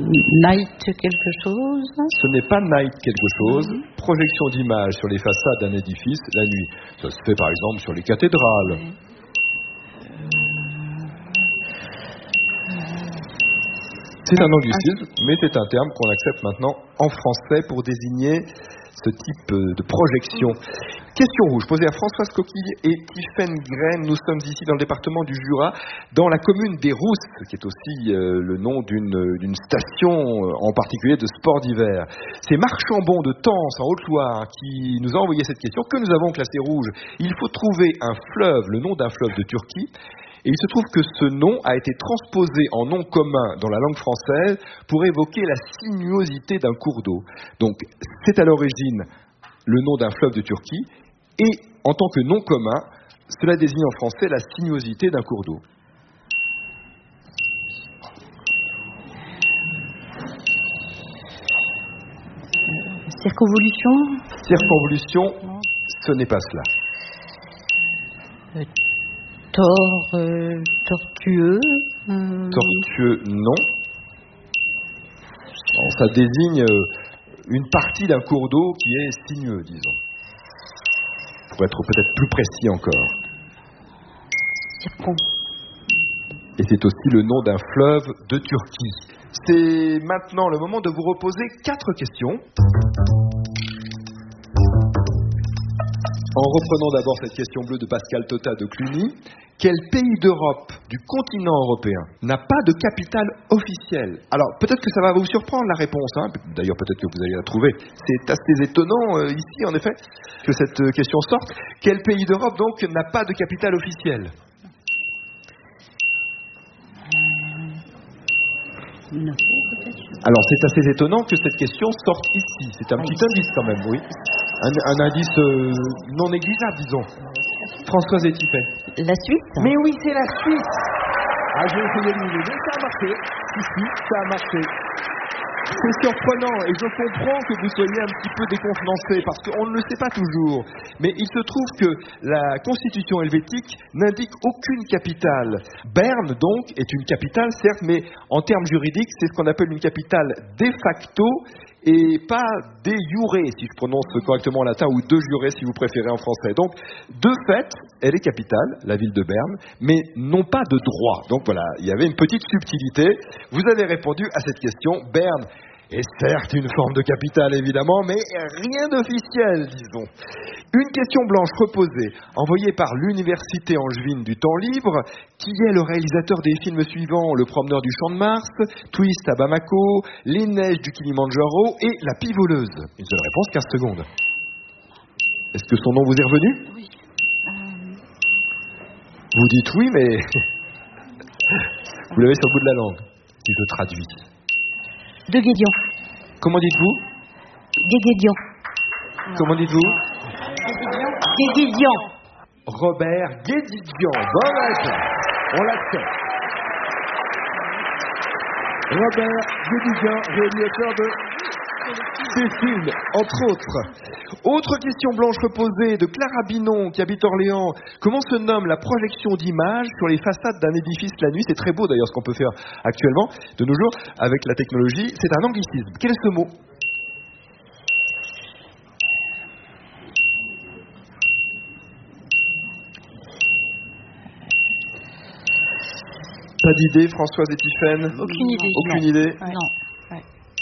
Night quelque chose. Ce n'est pas night quelque chose. Projection d'images sur les façades d'un édifice la nuit. Ça se fait par exemple sur les cathédrales. C'est un anglicisme, mais c'est un terme qu'on accepte maintenant en français pour désigner ce type de projection. Question rouge, posée à Françoise Coquille et Tiffaine Graine. Nous sommes ici dans le département du Jura, dans la commune des Rousses, qui est aussi le nom d'une station, en particulier de sport d'hiver. C'est Marc Chambon de Tens, en Haute-Loire, qui nous a envoyé cette question, que nous avons classée rouge. Il faut trouver un fleuve, le nom d'un fleuve de Turquie. Et il se trouve que ce nom a été transposé en nom commun dans la langue française pour évoquer la sinuosité d'un cours d'eau. Donc, c'est à l'origine le nom d'un fleuve de Turquie, et en tant que nom commun, cela désigne en français la sinuosité d'un cours d'eau. Circonvolution. Circonvolution, ce n'est pas cela. Tortueux. Tortueux, non. Bon, ça désigne une partie d'un cours d'eau qui est sinueux, disons. Pour être peut-être plus précis encore. Circon. Et c'est aussi le nom d'un fleuve de Turquie. C'est maintenant le moment de vous reposer 4 questions. En reprenant d'abord cette question bleue de Pascal Tota de Cluny, quel pays d'Europe, du continent européen, n'a pas de capitale officielle? Alors, peut-être que ça va vous surprendre la réponse, hein. D'ailleurs peut-être que vous allez la trouver. C'est assez étonnant ici, en effet, que cette question sorte. Quel pays d'Europe, donc, n'a pas de capitale officielle? Non. Alors, c'est assez étonnant que cette question sorte ici. C'est un petit indice quand même, oui. Un indice non négligeable, disons. Françoise et Tiffaine. La Suisse. Mais oui, c'est la Suisse. Ah, j'ai essayé de vous aider, ça a marché. Ici, ça a marché. C'est surprenant et je comprends que vous soyez un petit peu décontenancé parce qu'on ne le sait pas toujours. Mais il se trouve que la constitution helvétique n'indique aucune capitale. Berne, donc, est une capitale, certes, mais en termes juridiques, c'est ce qu'on appelle une capitale de facto et pas de jure, si je prononce correctement en latin, ou de jure, si vous préférez en français. Donc, de fait, elle est capitale, la ville de Berne, mais non pas de droit. Donc voilà, il y avait une petite subtilité. Vous avez répondu à cette question. Berne est certes une forme de capitale, évidemment, mais rien d'officiel, disons. Une question blanche reposée, envoyée par l'Université angevine du temps libre. Qui est le réalisateur des films suivants? Le promeneur du Champ de Mars, Twist à Bamako, Les neiges du Kilimandjaro et La pivoleuse. Une seule réponse, 15 secondes. Est-ce que son nom vous est revenu? Oui. Vous dites oui, mais vous l'avez sur le bout de la langue, si je traduis. De Guédion. Comment dites-vous? Guédion. Comment dites-vous? Guédion. Robert Guédion. Bonne réponse. On l'accepte. Robert Guédion, réalisateur de ces films, entre autres. Autre question blanche reposée de Clara Binon, qui habite Orléans. Comment se nomme la projection d'images sur les façades d'un édifice la nuit? C'est très beau d'ailleurs ce qu'on peut faire actuellement, de nos jours, avec la technologie. C'est un anglicisme. Quel est ce mot? Pas d'idée, Françoise et Tiffaine? Aucune idée. Aucune idée? Ouais. Non. Ouais.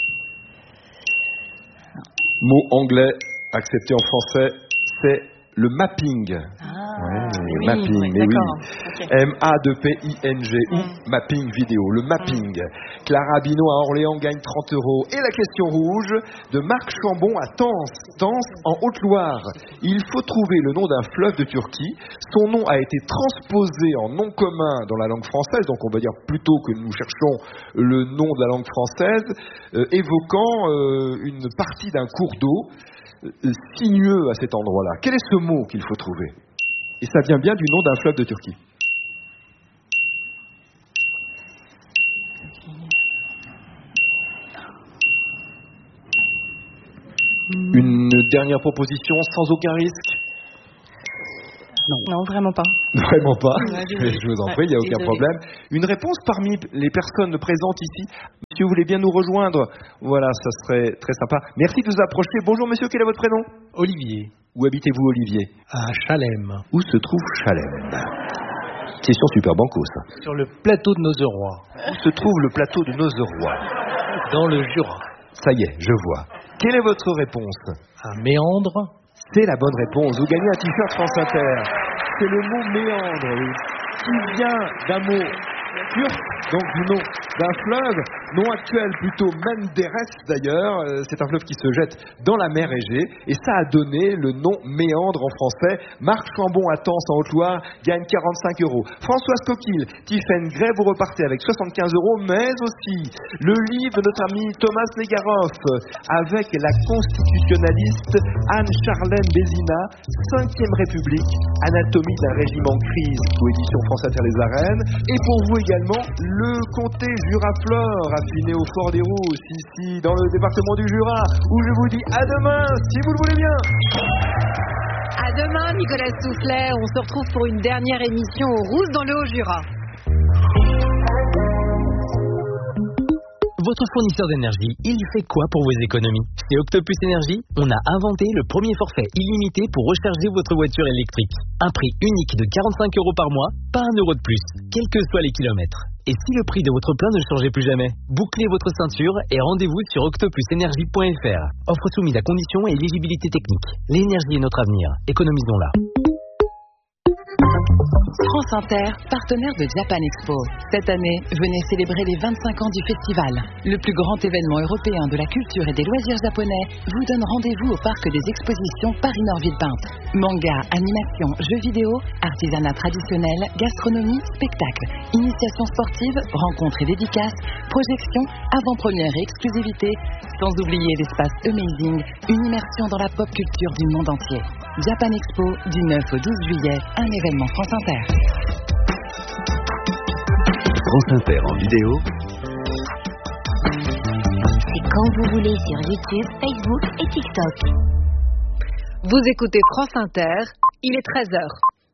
Mot anglais accepté en français, c'est le mapping. Oui, mapping, mais oui. Okay. M-A-P-I-N-G, ou mapping vidéo, le mapping. Clara Binon à Orléans gagne 30 €. Et la question rouge de Marc Chambon à Tens en Haute-Loire. Il faut trouver le nom d'un fleuve de Turquie. Son nom a été transposé en nom commun dans la langue française, donc on va dire plutôt que nous cherchons le nom de la langue française, évoquant une partie d'un cours d'eau sinueux à cet endroit-là. Quel est ce mot qu'il faut trouver? Et ça vient bien du nom d'un fleuve de Turquie. Une dernière proposition sans aucun risque? Non, vraiment pas. Vraiment pas. Ouais, Je vous en prie, il n'y a aucun problème. Une réponse parmi les personnes présentes ici? Si vous voulez bien nous rejoindre, voilà, ça serait très sympa. Merci de vous approcher. Bonjour monsieur, quel est votre prénom? Olivier. Où habitez-vous, Olivier? À Chalem. Où se trouve Chalem? Question super banco, ça. Sur le plateau de Nozeroy. Où se trouve le plateau de Nozeroy? Dans le Jura. Ça y est, je vois. Quelle est votre réponse? À Méandre. C'est la bonne réponse. Vous gagnez un t-shirt France Inter. C'est le mot méandre, oui, qui vient d'un mot turc, donc du nom d'un fleuve, nom actuel plutôt Menderes d'ailleurs, c'est un fleuve qui se jette dans la mer Égée, et ça a donné le nom méandre en français. Marc Chambon à Tence en Haute-Loire gagne 45 €. Françoise Coquille, Tiffaine Gray, vous repartez avec 75 €, mais aussi le livre de notre ami Thomas Negaroff avec la constitutionnaliste Anne-Charlène Bézina, 5e République, anatomie d'un régime en crise, coédition France Inter les Arènes, et pour vous également le comté Jura-Flore, affiné au Fort des Rousses, ici dans le département du Jura, où je vous dis à demain, si vous le voulez bien. À demain, Nicolas Soufflet. On se retrouve pour une dernière émission aux Rousses dans le Haut-Jura. Votre fournisseur d'énergie, il fait quoi pour vos économies? Chez Octopus Énergie, on a inventé le premier forfait illimité pour recharger votre voiture électrique. Un prix unique de 45 € par mois, pas 1 € de plus, quels que soient les kilomètres. Et si le prix de votre plein ne changeait plus jamais? Bouclez votre ceinture et rendez-vous sur octopusenergie.fr. Offre soumise à conditions et éligibilité technique. L'énergie est notre avenir. Économisons-la. France Inter, partenaire de Japan Expo. Cette année, venez célébrer les 25 ans du festival. Le plus grand événement européen de la culture et des loisirs japonais vous donne rendez-vous au parc des expositions Paris-Nord-Villepinte. Manga, animation, jeux vidéo, artisanat traditionnel, gastronomie, spectacle, initiation sportive, rencontres et dédicaces, projections, avant-première et exclusivité, sans oublier l'espace Amazing, une immersion dans la pop culture du monde entier. Japan Expo, du 9 au 12 juillet, un événement France Inter. France Inter en vidéo. C'est quand vous voulez sur YouTube, Facebook et TikTok. Vous écoutez France Inter, il est 13h.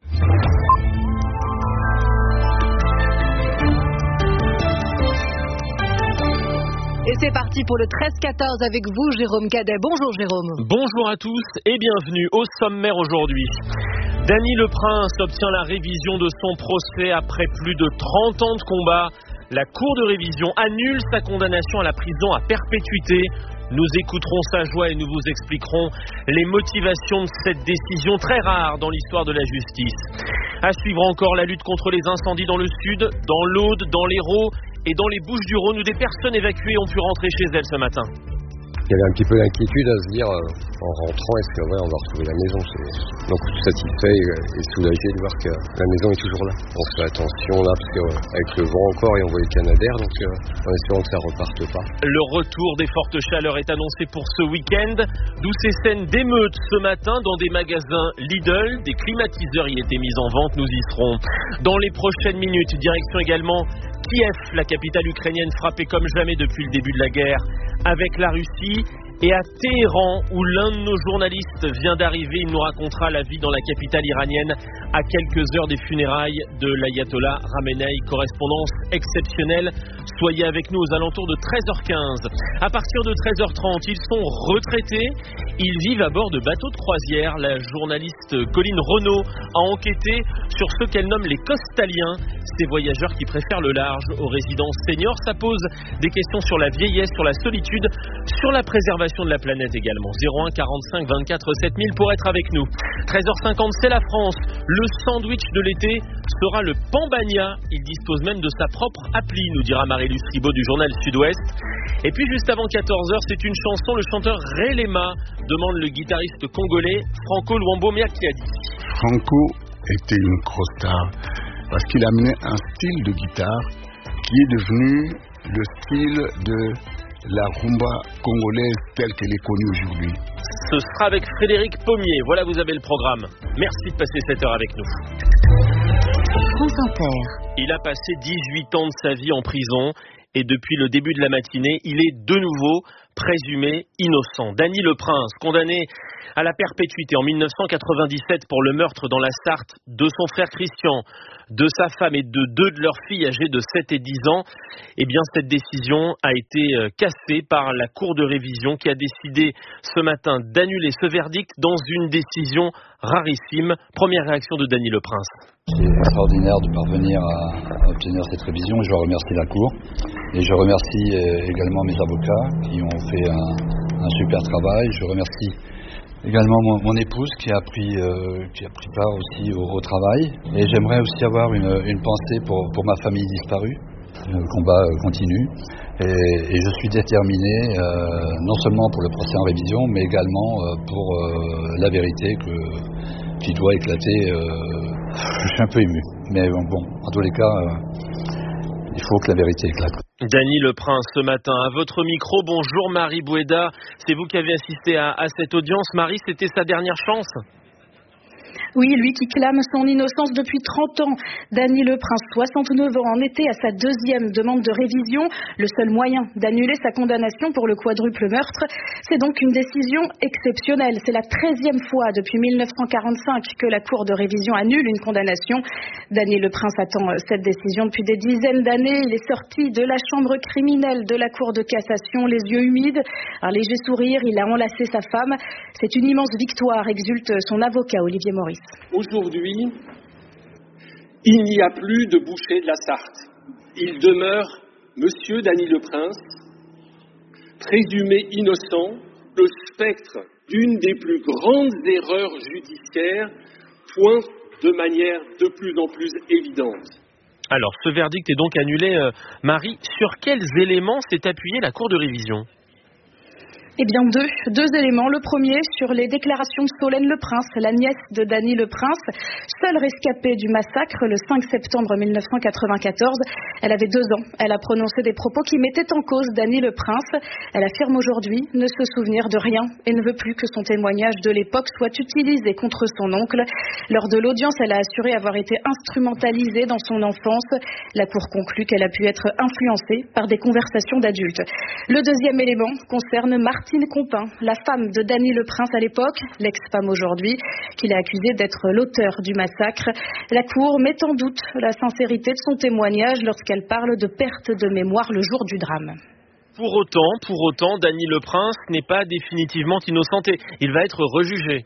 Et c'est parti pour le 13-14 avec vous, Jérôme Cadet. Bonjour Jérôme. Bonjour à tous et bienvenue au sommaire aujourd'hui. Dany Le Prince obtient la révision de son procès après plus de 30 ans de combat. La Cour de révision annule sa condamnation à la prison à perpétuité. Nous écouterons sa joie et nous vous expliquerons les motivations de cette décision très rare dans l'histoire de la justice. À suivre encore la lutte contre les incendies dans le sud, dans l'Aude, dans l'Hérault et dans les Bouches-du-Rhône où des personnes évacuées ont pu rentrer chez elles ce matin. Il y avait un petit peu d'inquiétude à se dire en rentrant, est-ce que on va retrouver la maison? Donc satisfait et soulagé de voir que la maison est toujours là. On fait attention là parce qu'avec le vent encore et on voit les canadaires, donc en espérant que ça reparte pas. Le retour des fortes chaleurs est annoncé pour ce week-end, d'où ces scènes d'émeutes ce matin dans des magasins Lidl. Des climatiseurs y étaient mis en vente, nous y serons. Dans les prochaines minutes, direction également Kiev, la capitale ukrainienne frappée comme jamais depuis le début de la guerre avec la Russie, et à Téhéran où l'un de nos journalistes vient d'arriver. Il nous racontera la vie dans la capitale iranienne à quelques heures des funérailles de l'ayatollah Khamenei. Correspondance exceptionnelle. Soyez avec nous aux alentours de 13h15. À partir de 13h30, ils sont retraités. Ils vivent à bord de bateaux de croisière. La journaliste Colline Renaud a enquêté sur ce qu'elle nomme les costaliens, ces voyageurs qui préfèrent le large aux résidences seniors. Ça pose des questions sur la vieillesse, sur la solitude, sur la préservation de la planète également. 01 45 24 7000 pour être avec nous. 13h50, c'est la France. Le sandwich de l'été sera le Pambagna. Il dispose même de sa propre appli, nous dira Marie-Luce Ribaud du journal Sud-Ouest. Et puis juste avant 14h, c'est une chanson. Le chanteur Ray Lema demande le guitariste congolais Franco Luambo Meakiadi. Franco était une grosse star parce qu'il amenait un style de guitare qui est devenu le style de la rumba congolaise telle qu'elle est connue aujourd'hui. Ce sera avec Frédéric Pommier. Voilà, vous avez le programme. Merci de passer cette heure avec nous. France Inter. Il a passé 18 ans de sa vie en prison et depuis le début de la matinée, il est de nouveau présumé innocent. Dany Le Prince, condamné à la perpétuité en 1997 pour le meurtre dans la Sarthe de son frère Christian, de sa femme et de 2 de leurs filles âgées de 7 et 10 ans, eh bien cette décision a été cassée par la Cour de révision qui a décidé ce matin d'annuler ce verdict dans une décision rarissime. Première réaction de Dany Le Prince. C'est extraordinaire de parvenir à obtenir cette révision. Je remercie la Cour et je remercie également mes avocats qui ont fait un super travail. Je remercie également mon épouse qui a pris part aussi au travail. Et j'aimerais aussi avoir une pensée pour ma famille disparue. Le combat continue et je suis déterminé non seulement pour le procès en révision mais également pour la vérité qui doit éclater. Je suis un peu ému, mais bon, en tous les cas, il faut que la vérité éclate. Dany Le Prince ce matin à votre micro. Bonjour Marie Boueda, c'est vous qui avez assisté à cette audience. Marie, c'était sa dernière chance? Oui, lui qui clame son innocence depuis 30 ans. Dany Le Prince, 69 ans, en était à sa 2e demande de révision. Le seul moyen d'annuler sa condamnation pour le quadruple meurtre, c'est donc une décision exceptionnelle. C'est la 13e fois depuis 1945 que la Cour de révision annule une condamnation. Dany Le Prince attend cette décision depuis des dizaines d'années. Il est sorti de la chambre criminelle de la Cour de cassation, les yeux humides, un léger sourire. Il a enlacé sa femme. C'est une immense victoire, exulte son avocat Olivier Maurice. Aujourd'hui, il n'y a plus de boucher de la Sarthe. Il demeure Monsieur Dany Le Prince, présumé innocent, le spectre d'une des plus grandes erreurs judiciaires pointe de manière de plus en plus évidente. Alors, ce verdict est donc annulé. Marie, sur quels éléments s'est appuyée la Cour de révision ? Eh bien, deux éléments. Le premier, sur les déclarations de Solène Le Prince, la nièce de Dany Le Prince, seule rescapée du massacre le 5 septembre 1994. Elle avait 2 ans. Elle a prononcé des propos qui mettaient en cause Dany Le Prince. Elle affirme aujourd'hui ne se souvenir de rien et ne veut plus que son témoignage de l'époque soit utilisé contre son oncle. Lors de l'audience, elle a assuré avoir été instrumentalisée dans son enfance. La Cour conclut qu'elle a pu être influencée par des conversations d'adultes. Le deuxième élément concerne Martine Compin, la femme de Dany Le Prince à l'époque, l'ex-femme aujourd'hui, qu'il a accusée d'être l'auteur du massacre. La Cour met en doute la sincérité de son témoignage lorsqu'elle parle de perte de mémoire le jour du drame. Pour autant, Dany Le Prince n'est pas définitivement innocenté. Il va être rejugé.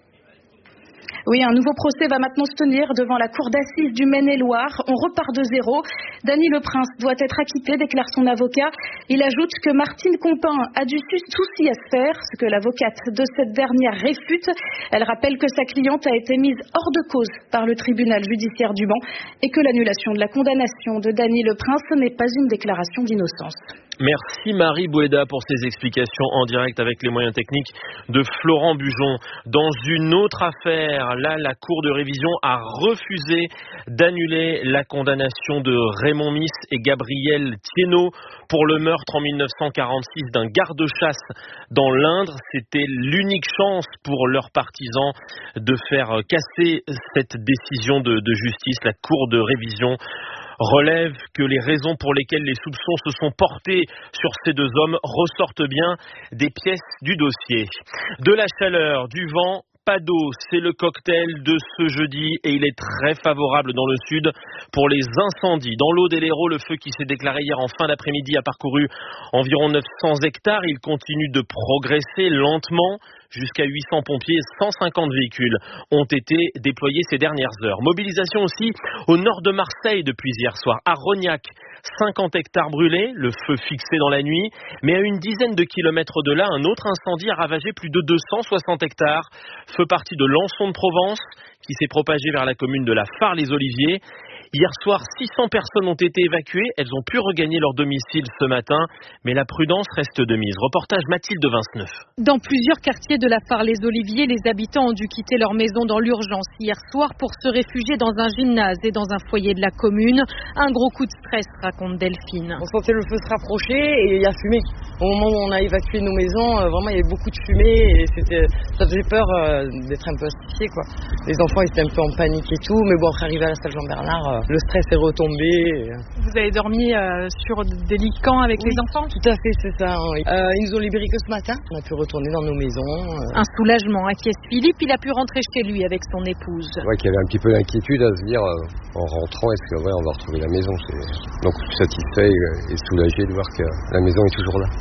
Oui, un nouveau procès va maintenant se tenir devant la cour d'assises du Maine-et-Loire. On repart de zéro. Dany Le Prince doit être acquitté, déclare son avocat. Il ajoute que Martine Compin a du souci à se faire, ce que l'avocate de cette dernière réfute. Elle rappelle que sa cliente a été mise hors de cause par le tribunal judiciaire du Mans et que l'annulation de la condamnation de Dany Le Prince n'est pas une déclaration d'innocence. Merci Marie Boueda pour ces explications en direct avec les moyens techniques de Florent Bujon. Dans une autre affaire, là, la Cour de révision a refusé d'annuler la condamnation de Raymond Miss et Gabriel Thiénot pour le meurtre en 1946 d'un garde-chasse dans l'Indre. C'était l'unique chance pour leurs partisans de faire casser cette décision de justice. La Cour de révision relève que les raisons pour lesquelles les soupçons se sont portés sur ces 2 hommes ressortent bien des pièces du dossier. De la chaleur, du vent, pas d'eau, c'est le cocktail de ce jeudi et il est très favorable dans le sud pour les incendies. Dans l'Aude et l'Hérault, le feu qui s'est déclaré hier en fin d'après-midi a parcouru environ 900 hectares. Il continue de progresser lentement. Jusqu'à 800 pompiers et 150 véhicules ont été déployés ces dernières heures. Mobilisation aussi au nord de Marseille depuis hier soir. À Rognac, 50 hectares brûlés, le feu fixé dans la nuit. Mais à une dizaine de kilomètres de là, un autre incendie a ravagé plus de 260 hectares. Feu parti de Lançon de Provence qui s'est propagé vers la commune de la Fare-les-Oliviers. Hier soir, 600 personnes ont été évacuées. Elles ont pu regagner leur domicile ce matin, mais la prudence reste de mise. Reportage Mathilde Vinceneuve. Dans plusieurs quartiers de la Fare-les-Oliviers, les habitants ont dû quitter leur maison dans l'urgence hier soir pour se réfugier dans un gymnase et dans un foyer de la commune. Un gros coup de stress, raconte Delphine. On sentait le feu se rapprocher et il y a fumée Au moment où on a évacué nos maisons, vraiment il y avait beaucoup de fumée et ça faisait peur d'être un peu asphyxié, quoi. Les enfants ils étaient un peu en panique et tout, mais bon, après arrivé à la salle Jean-Bernard, le stress est retombé. Vous avez dormi sur des lits de camp avec les enfants? Tout à fait, c'est ça. Ils nous ont libérés que ce matin. On a pu retourner dans nos maisons. Un soulagement inquiète Philippe, il a pu rentrer chez lui avec son épouse. Ouais, qu'il y avait un petit peu d'inquiétude à se dire en rentrant, est-ce que on va retrouver la maison. Donc satisfait et soulagé de voir que la maison est toujours là.